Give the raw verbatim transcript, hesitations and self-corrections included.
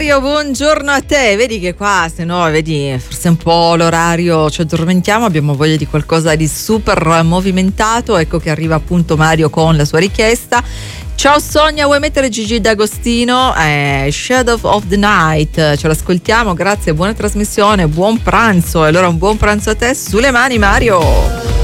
Mario, buongiorno a te. Vedi che qua, se no, vedi, forse un po' l'orario ci addormentiamo, abbiamo voglia di qualcosa di super movimentato. Ecco che arriva appunto Mario con la sua richiesta. Ciao Sonia, vuoi mettere Gigi D'Agostino? Eh, Shadow of the Night, ce l'ascoltiamo, grazie, buona trasmissione, buon pranzo. E allora un buon pranzo a te, sulle mani Mario.